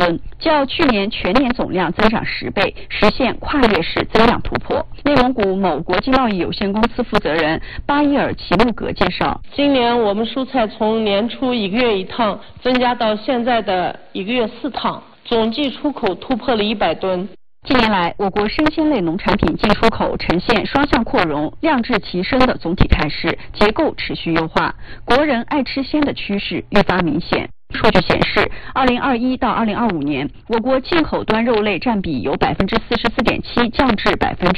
吨，较去年全年总量增长10倍，实现跨越式增量突破。内蒙古某国际贸易有限公司负责人巴伊尔齐路格介绍， 今年我们蔬菜从年初1个月1趟增加到现在的1个月4趟，总计出口突破了100吨。 近年来，我国生鲜类农产品进出口呈现双向扩容、量质齐升的总体态势，结构持续优化，国人爱吃鲜的趋势愈发明显。数据显示，2021到2025年，我国进口端肉类占比由44.7%降至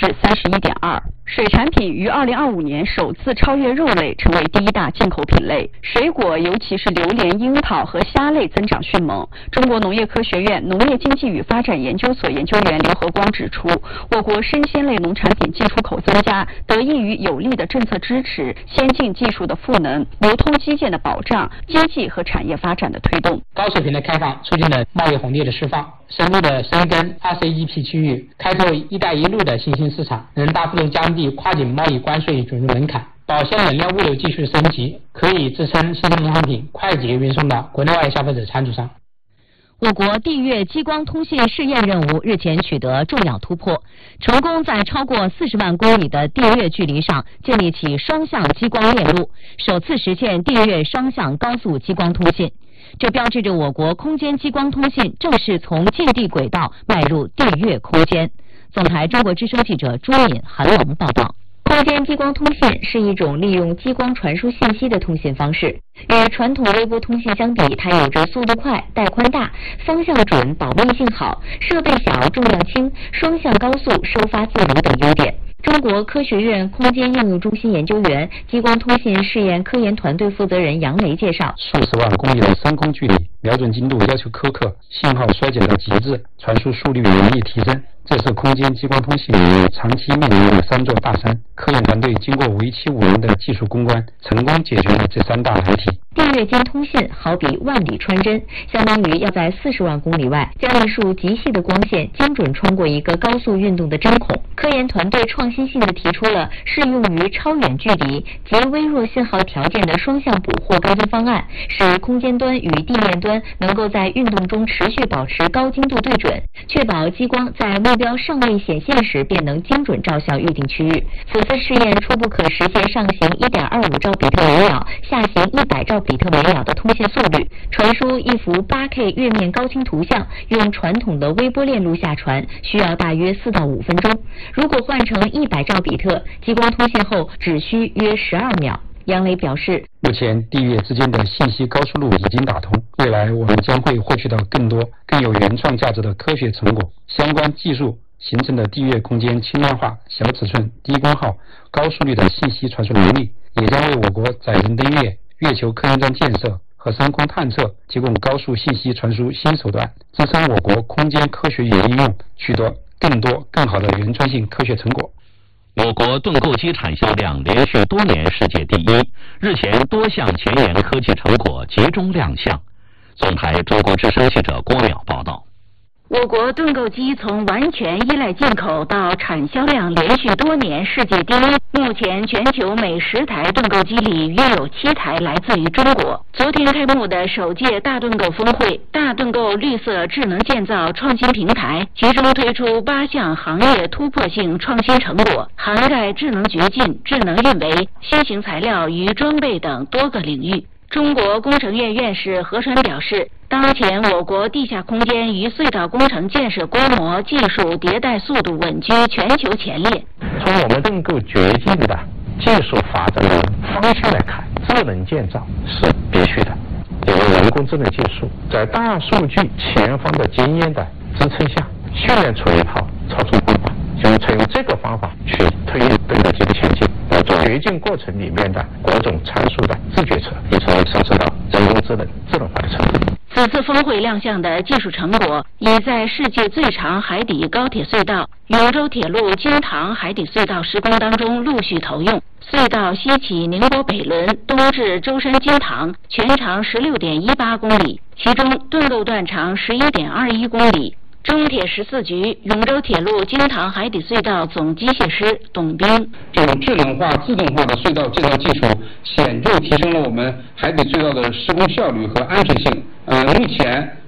31.2%。水产品于2025年首次超越肉类，成为第一大进口品类。水果，尤其是榴莲、樱桃和虾类增长迅猛。中国农业科学院农业经济与发展研究所研究员刘和光指出，我国生鲜类农产品进出口增加，得益于有力的政策支持、先进技术的赋能、流通基建的保障、经济和产业发展的推动。 高水平的开放促进了贸易红利的释放，深入的深耕 RCEP 区域，开拓一带一路的新兴市场，能大幅度降低跨境贸易关税准入门槛，保鲜冷链物流技术升级，可以支撑新鲜农产品快捷运送到国内外消费者餐桌上。 我国地月激光通信试验任务日前取得重要突破，成功在超过40万公里的地月距离上建立起双向激光链路，首次实现地月双向高速激光通信。这标志着我国空间激光通信正式从近地轨道迈入地月空间。总台中国之声记者朱敏、韩龙报道。空间激光通信是一种利用激光传输信息的通信方式。与传统微波通信相比，它有着速度快、带宽大、方向准、保密性好、设备小、重量轻、双向高速、收发自如等优点。中国科学院空间应用中心研究员、激光通信试验科研团队负责人杨雷介绍， 数十万公里的深空距离，瞄准精度要求苛刻，信号衰减到极致，传输速率容易提升。这是空间激光通信领域长期面临的3座大山。科研团队经过为期5年的技术攻关，成功解决了这3大难题。 地月间通信好比万里穿针，相当于要在40万公里外，将一束极细的光线精准穿过一个高速运动的针孔。科研团队创新性地提出了适用于超远距离及微弱信号条件的双向捕获高精方案，使空间端与地面端能够在运动中持续保持高精度对准，确保激光在目标尚未显现时便能精准照向预定区域。此次试验初步可实现上行 1.25 兆比特每秒，下行100兆比特每秒的通信速率。传输一幅 8K 月面高清图像，用传统的微波链路下传，需要大约4到5分钟。如果换成100兆比特，激光通信后只需约12秒。杨雷表示， 目前地月之间的信息高速路已经打通，未来我们将会获取到更多更有原创价值的科学成果。相关技术形成的地月空间轻量化、小尺寸、低功耗、高速率的信息传输能力，也将为我国载人登月、月球科研站建设和深空探测提供高速信息传输新手段，支撑我国空间科学与应用取得更多更好的原创性科学成果。 我国盾构机产销量连续多年世界第一，日前多项前沿科技成果集中亮相。总台中国之声记者郭淼报道。 我国盾构机从完全依赖进口到产销量连续多年世界第一，目前全球每10台盾构机里约有7台来自于中国。昨天开幕的首届大盾构峰会，大盾构绿色智能建造创新平台集中推出8项行业突破性创新成果，涵盖智能掘进、智能运维、新型材料与装备等多个领域。中国工程院院士何川表示，当前我国地下空间与隧道工程建设规模、技术迭代速度稳居全球前列。 从我们盾构掘进的技术发展的方向来看，智能建造是必须的。因为人工智能技术在大数据前方的经验的支撑下，训练出一套操作方法，就采用这个方法去推动盾构机的前进，来做掘进过程里面的各种参数的自决策，以从上升到人工智能自动化的程度。 此次峰会亮相的技术成果，已在世界最长海底高铁隧道永州铁路京塘海底隧道施工当中陆续投用。隧道西起宁波北仑，东至舟山京塘，全长16.18公里，其中盾构段长11.21公里。中铁14局永州铁路京塘海底隧道总机械师董斌， 这种智能化、自动化的隧道建造技术，显著提升了我们海底隧道的施工效率和安全性。目前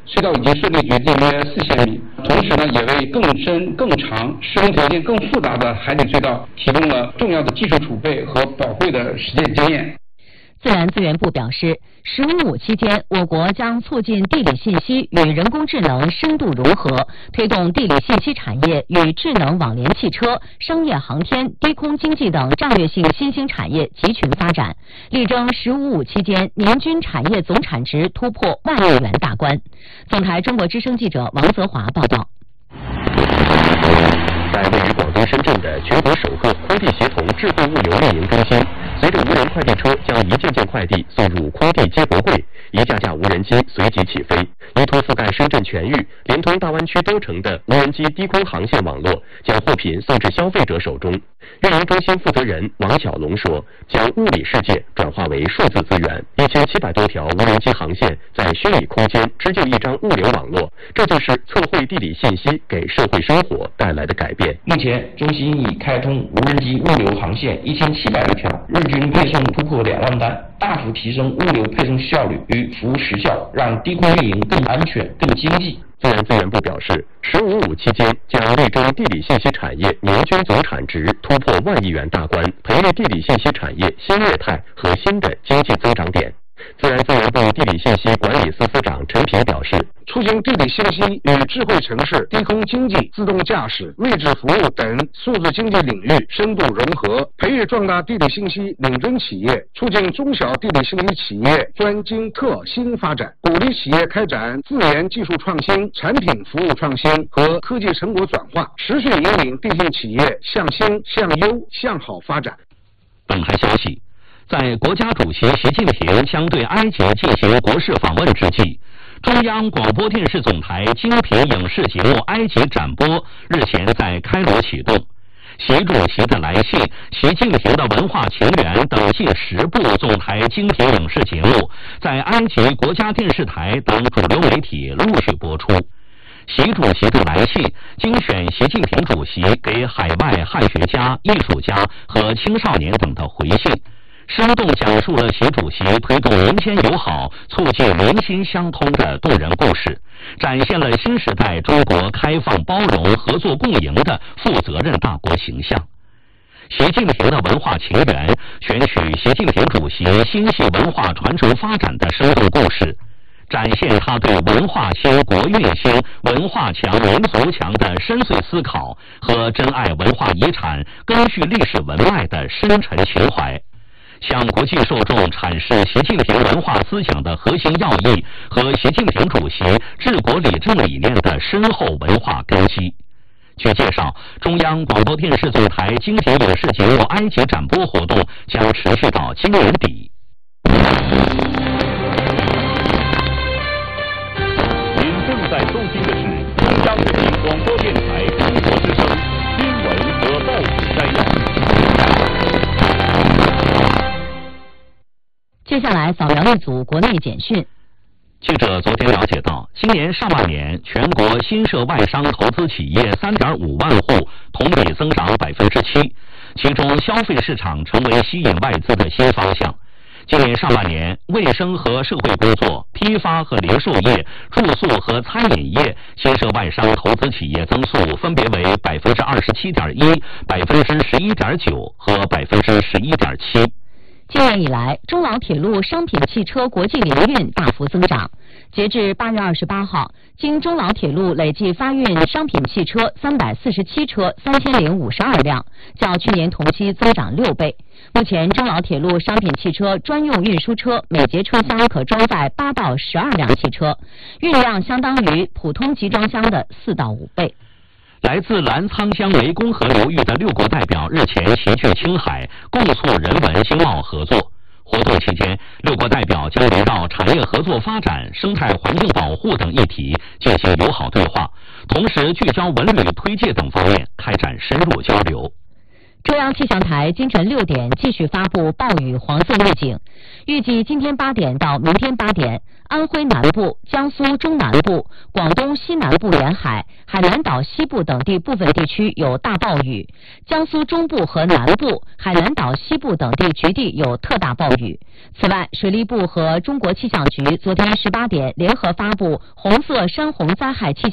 隧道已经顺利掘进约4000米，同时呢，也为更深、更长、施工条件更复杂的海底隧道提供了重要的技术储备和宝贵的实践经验。 自然资源部表示，“15+5”期间，我国将促进地理信息与人工智能深度融合，推动地理信息产业与智能网联汽车、商业航天、低空经济等战略性新兴产业集群发展，力争“15+5”期间年均产业总产值突破1万亿元大关。总台中国之声记者王泽华报道。 在位于广东深圳的全国首个快递协同智慧物流运营中心，随着无人快递车将一件件快递送入快递接驳柜，一架架无人机随即起飞，依托覆盖深圳全域、连通大湾区多城的无人机低空航线网络，将货品送至消费者手中。运营中心负责人王小龙说，将物理世界转化为数字资源，1700多条无人机航线在虚拟空间织就一张物流网络，这就是测绘地理信息给社会生活带来的改变。 目前，中心已开通无人机物流航线1700条，日均配送突破2万单，大幅提升物流配送效率与服务时效，让低空运营更安全、更经济。 自然资源部表示，“15+5”期间将力争地理信息产业年均总产值突破1万亿元大关，培育地理信息产业新业态和新的经济增长点。自然资源部地理信息管理司司长陈平表示， 促进地理信息与智慧城市、低空经济、自动驾驶、位置服务等数字经济领域深度融合，培育壮大地理信息领军企业，促进中小地理信息企业专精特新发展，鼓励企业开展自研技术创新、产品服务创新和科技成果转化，持续引领地信企业向新、向优、向好发展。 本台消息，在国家主席习近平将对埃及进行国事访问之际，中央广播电视总台精品影视节目《埃及展播》日前在开罗启动。习主席的来信、习近平的文化情缘等近10部总台精品影视节目，在埃及国家电视台等主流媒体陆续播出。习主席的来信精选习近平主席给海外汉学家、艺术家和青少年等的回信，生动讲述了习主席推动民间友好、促进民心相通的动人故事，展现了新时代中国开放包容、合作共赢的负责任大国形象。习近平的文化情缘选取习近平主席心系文化传承发展的生动故事，展现他对文化兴、国运兴、文化强、民族强的深邃思考和珍爱文化遗产、根据历史文脉的深沉情怀，向国际受众阐释习近平文化思想的核心要义和习近平主席治国理政理念的深厚文化根基。据介绍，中央广播电视总台精品影视节目《埃及展播》活动将持续到今年底。 您正在收听的是中央人民广播电台中国之声新闻和报纸摘要。 接下来扫描一组国内简讯。 记者昨天了解到，今年上半年全国新设外商投资企业3.5万户，同比增长7%，其中消费市场成为吸引外资的新方向。今年上半年，卫生和社会工作、批发和零售业、住宿和餐饮业新设外商投资企业增速分别为27.1%、11.9%和11.7%。 今年以来，中老铁路商品汽车国际联运大幅增长。截至8月28号，经中老铁路累计发运商品汽车347车3052辆，较去年同期增长6倍。目前，中老铁路商品汽车专用运输车每节车厢可装载8到12辆汽车，运量相当于普通集装箱的4到5倍。 来自澜沧江湄公河流域的6国代表日前齐聚青海，共促人文经贸合作。活动期间，6国代表将围绕产业合作发展、生态环境保护等议题进行友好对话，同时聚焦文旅推介等方面开展深入交流。 中央气象台今晨6点继续发布暴雨黄色预警，预计今天8点到明天8点，安徽南部、江苏中南部、广东西南部沿海、海南岛西部等地部分地区有大暴雨，江苏中部和南部、海南岛西部等地局地有特大暴雨。此外，水利部和中国气象局昨天18点联合发布红色山洪灾害气象